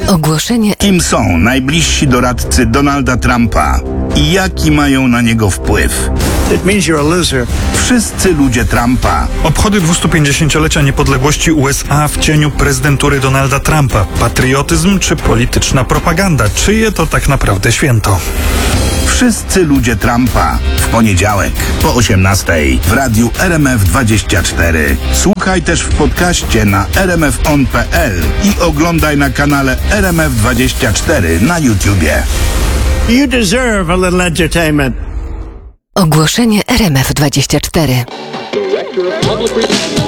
Ogłoszenie. Kim są najbliżsi doradcy Donalda Trumpa i jaki mają na niego wpływ? It means you're a loser. Wszyscy ludzie Trumpa. Obchody 250-lecia niepodległości USA w cieniu prezydentury Donalda Trumpa. Patriotyzm czy polityczna propaganda? Czyje to tak naprawdę święto? Wszyscy ludzie Trumpa. W poniedziałek po 18:00 w radiu RMF24. Słuchaj też w podcaście na rmfon.pl i oglądaj na kanale RMF24 na YouTubie. You deserve a little entertainment. Ogłoszenie RMF24.